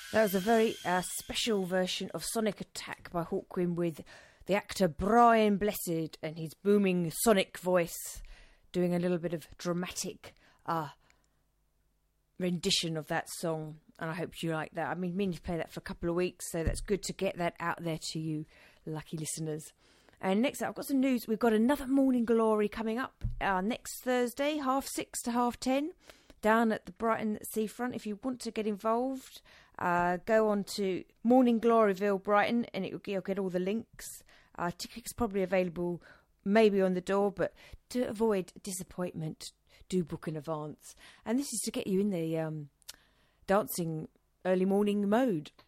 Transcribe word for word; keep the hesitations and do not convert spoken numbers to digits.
That was a very uh, special version of Sonic Attack by Hawkwind with the actor Brian Blessed and his booming sonic voice doing a little bit of dramatic uh, rendition of that song. And I hope you like that. I've been meaning to play that for a couple of weeks, so that's good to get that out there to you, lucky listeners. And next up, I've got some news. We've got another Morning Glory coming up uh, next Thursday, half six to half ten, down at the Brighton seafront. If you want to get involved, uh, go on to Morning Gloryville Brighton, and it will, you'll get all the links. Uh, tickets probably available maybe on the door, but to avoid disappointment, do book in advance. And this is to get you in the um, dancing early morning mode.